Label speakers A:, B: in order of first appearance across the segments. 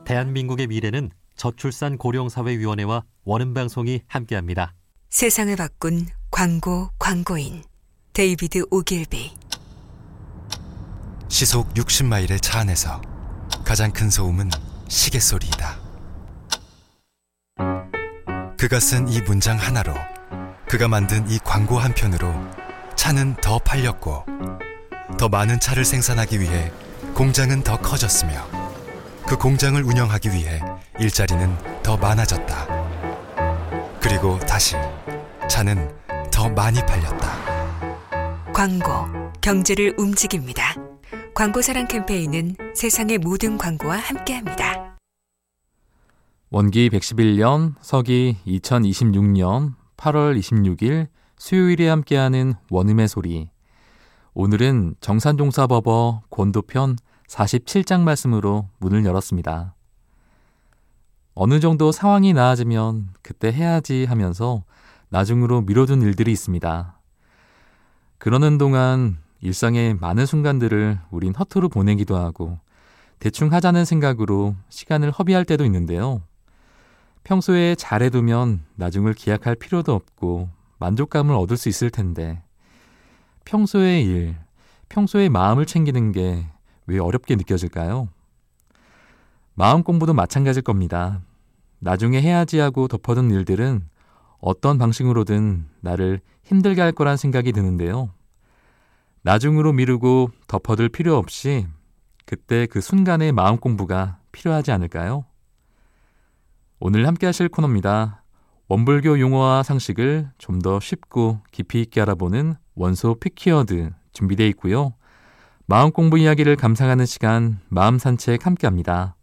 A: 대한민국의 미래는 저출산고령사회위원회와 원음방송이 함께합니다.
B: 세상을 바꾼 광고인 데이비드 오길비.
C: 시속 60마일의 차 안에서 가장 큰 소음은 시계소리이다. 그가 쓴 이 문장 하나로, 그가 만든 이 광고 한 편으로 차는 더 팔렸고, 더 많은 차를 생산하기 위해 공장은 더 커졌으며, 그 공장을 운영하기 위해 일자리는 더 많아졌다. 그리고 다시 차는 더 많이 팔렸다.
B: 광고, 경제를 움직입니다. 광고사랑 캠페인은 세상의 모든 광고와 함께합니다.
D: 원기 111년, 서기 2026년 8월 26일 수요일에 함께하는 원음의 소리. 오늘은 정산종사법어 권도편 47장 말씀으로 문을 열었습니다. 어느 정도 상황이 나아지면 그때 해야지 하면서 나중으로 미뤄둔 일들이 있습니다. 그러는 동안 일상의 많은 순간들을 우린 허투루 보내기도 하고 대충 하자는 생각으로 시간을 허비할 때도 있는데요. 평소에 잘해두면 나중을 기약할 필요도 없고 만족감을 얻을 수 있을 텐데, 평소의 일, 평소의 마음을 챙기는 게 왜 어렵게 느껴질까요? 마음 공부도 마찬가지일 겁니다. 나중에 해야지 하고 덮어둔 일들은 어떤 방식으로든 나를 힘들게 할 거란 생각이 드는데요. 나중으로 미루고 덮어둘 필요 없이 그때 그 순간의 마음 공부가 필요하지 않을까요? 오늘 함께 하실 코너입니다. 원불교 용어와 상식을 좀 더 쉽고 깊이 있게 알아보는 원소 픽키워드 준비되어 있고요. 마음 공부 이야기를 감상하는 시간, 마음 산책 함께합니다.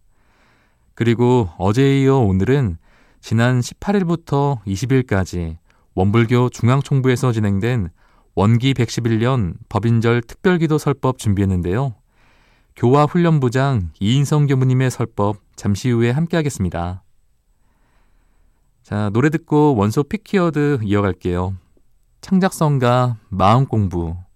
D: 그리고 어제에 이어 오늘은 지난 18일부터 20일까지 원불교 중앙총부에서 진행된 원기 111년 법인절 특별기도 설법 준비했는데요. 교화훈련부장 이인성 교무님의 설법 잠시 후에 함께하겠습니다. 자, 노래 듣고 원소 픽키워드 이어갈게요. 창작성가 마음 공부.